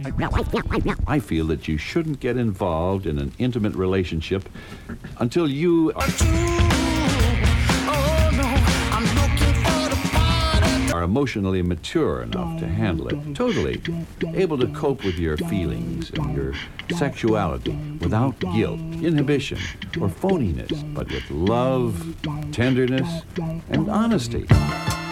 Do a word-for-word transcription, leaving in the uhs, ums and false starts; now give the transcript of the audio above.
I feel that you shouldn't get involved in an intimate relationship until you are, are emotionally mature enough to handle it totally, able to cope with your feelings and your sexuality without guilt, inhibition, or phoniness, but with love, tenderness, and honesty.